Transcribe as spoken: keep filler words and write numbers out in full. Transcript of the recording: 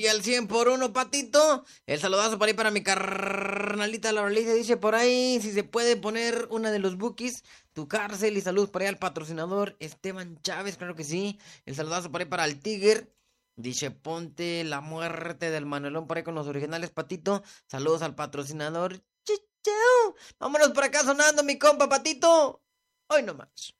al cien por uno, Patito. El saludazo por ahí para mi carnalita Laurelicia. Dice por ahí si se puede poner una de los bookies, Tu Cárcel. Y saludos por ahí al patrocinador Esteban Chávez, claro que sí. El saludazo por ahí para el Tiger. Dice ponte La Muerte del Manuelón por ahí con los originales, Patito. Saludos al patrocinador. Chau. Vámonos por acá sonando, mi compa, Patito. Hoy nomás.